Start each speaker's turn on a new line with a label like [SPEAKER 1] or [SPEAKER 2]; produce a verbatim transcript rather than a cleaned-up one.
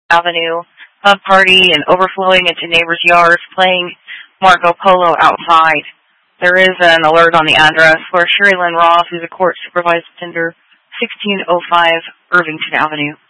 [SPEAKER 1] Avenue pub party and overflowing into neighbors' yards, playing Marco Polo outside. There is an alert on the address for Sherry Lynn Ross, who's a court-supervised offender, sixteen oh five Irvington Avenue.